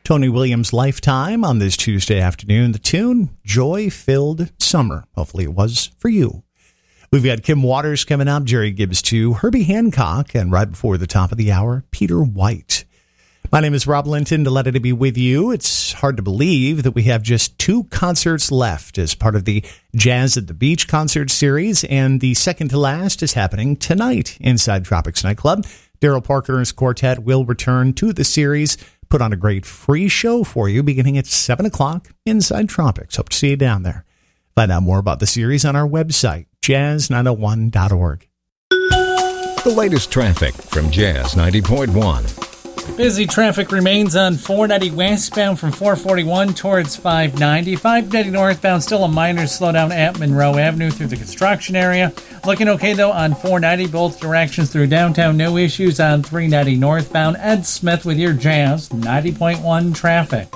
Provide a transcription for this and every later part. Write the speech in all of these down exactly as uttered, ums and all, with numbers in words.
Tony Williams' Lifetime on this Tuesday afternoon. The tune, Joy-Filled Summer. Hopefully it was for you. We've got Kim Waters coming up, Jerry Gibbs too, Herbie Hancock, and right before the top of the hour, Peter White. My name is Rob Linton, delighted to be with you. It's hard to believe that we have just two concerts left as part of the Jazz at the Beach concert series, and the second to last is happening tonight inside Tropics Nightclub. Daryl Parker and his quartet will return to the series, put on a great free show for you beginning at seven o'clock inside Tropics. Hope to see you down there. Find out more about the series on our website, jazz nine oh one dot org. The latest traffic from Jazz ninety point one. Busy traffic remains on four ninety westbound from four forty-one towards five ninety. five ninety northbound, still a minor slowdown at Monroe Avenue through the construction area. Looking okay, though, on four ninety, both directions through downtown. No issues on three ninety northbound. Ed Smith with your Jazz ninety point one traffic.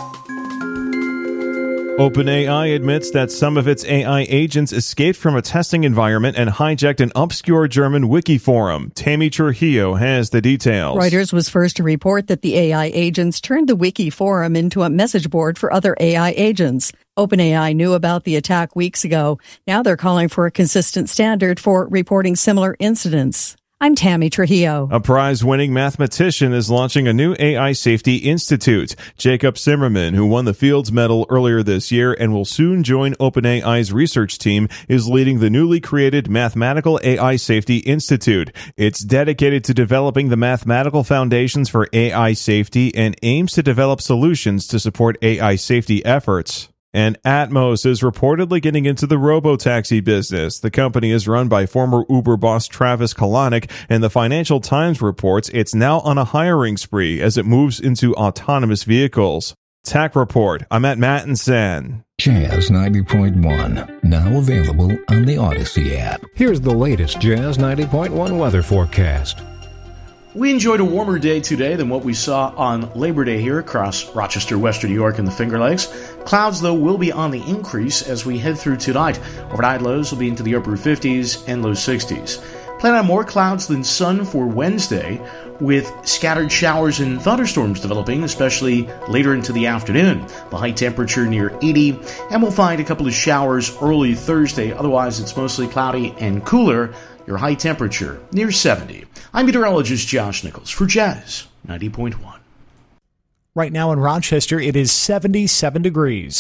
OpenAI admits that some of its A I agents escaped from a testing environment and hijacked an obscure German wiki forum. Tammy Trujillo has the details. Reuters was first to report that the A I agents turned the wiki forum into a message board for other A I agents. OpenAI knew about the attack weeks ago. Now they're calling for a consistent standard for reporting similar incidents. I'm Tammy Trujillo. A prize-winning mathematician is launching a new A I Safety Institute. Jacob Zimmerman, who won the Fields Medal earlier this year and will soon join OpenAI's research team, is leading the newly created Mathematical A I Safety Institute. It's dedicated to developing the mathematical foundations for A I safety and aims to develop solutions to support A I safety efforts. And Atmos is reportedly getting into the robo-taxi business. The company is run by former Uber boss Travis Kalanick, and the Financial Times reports it's now on a hiring spree as it moves into autonomous vehicles. Tech Report, I'm at Mattinson. Jazz ninety point one, now available on the Odyssey app. Here's the latest Jazz ninety point one weather forecast. We enjoyed a warmer day today than what we saw on Labor Day here across Rochester, Western New York, and the Finger Lakes. Clouds, though, will be on the increase as we head through tonight. Overnight lows will be into the upper fifties and low sixties. Plan on more clouds than sun for Wednesday, with scattered showers and thunderstorms developing, especially later into the afternoon. The high temperature near eighty, and we'll find a couple of showers early Thursday. Otherwise, it's mostly cloudy and cooler. Your high temperature near seventy. I'm meteorologist Josh Nichols for Jazz ninety point one. Right now in Rochester, it is seventy-seven degrees.